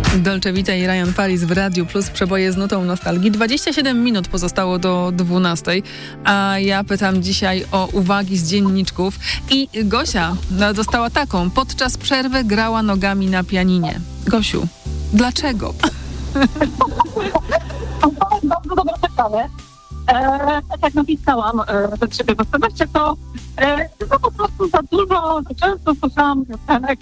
Dolce Vita i Ryan Paris w Radiu Plus, przeboje z nutą nostalgii. 27 minut pozostało do 12, a ja pytam dzisiaj o uwagi z dzienniczków. I Gosia dostała taką: podczas przerwy grała nogami na pianinie. Gosiu, dlaczego? Bardzo dobre pytanie. Tak jak napisałam do ciebie w SMS-ie, to po prostu za dużo, za często słyszałam piosenek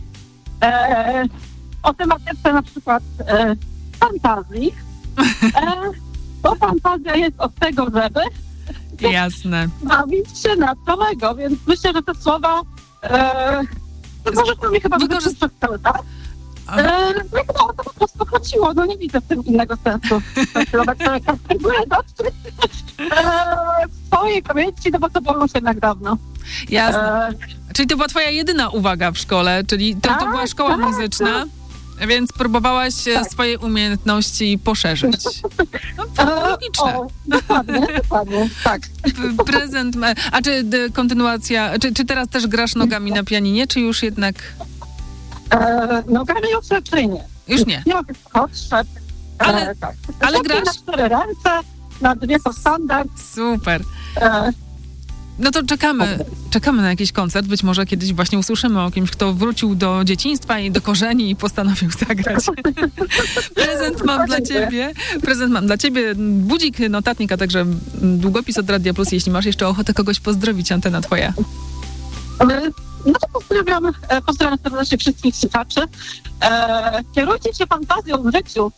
o tematyce na przykład fantazji. Bo fantazja jest od tego, żeby Jasne. bawić się na całego, więc myślę, że te słowa może to mi chyba wykorzystać cały czas. No chyba o to po prostu chodziło, no nie widzę w tym innego sensu. Próbuję dotrzeć w swojej pamięci, no bo to było już jednak dawno. Jasne. Czyli to była twoja jedyna uwaga w szkole, czyli to była szkoła muzyczna, więc próbowałaś swoje umiejętności poszerzyć. No, to logiczne. Dokładnie, tak. Prezent, a czy kontynuacja, czy teraz też grasz nogami na pianinie, czy już jednak... Nogami już raczej nie. Już nie. Nie mogę podszedł. Tak. Ale grasz? Na 4 ręce, na 2 to standard. Super. No to czekamy na jakiś koncert. Być może kiedyś właśnie usłyszymy o kimś, kto wrócił do dzieciństwa i do korzeni i postanowił zagrać. Prezent mam dla ciebie budzik, notatnik, a także długopis od Radia Plus, jeśli masz jeszcze ochotę kogoś pozdrowić, antena twoja. No to pozdrawiam serdecznie wszystkich słuchaczy. Kierujcie się fantazją w życiu.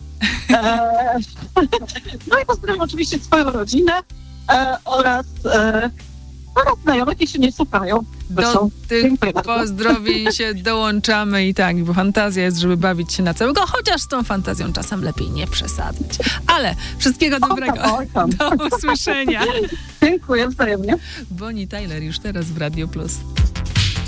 No i pozdrawiam oczywiście swoją rodzinę oraz znajomych, jeśli nie słuchają. Do tych pozdrowień się dołączamy i tak, bo fantazja jest, żeby bawić się na całego, chociaż z tą fantazją czasem lepiej nie przesadzać. Ale wszystkiego dobrego. Do usłyszenia. Dziękuję wzajemnie. Bonnie Tyler już teraz w Radio Plus.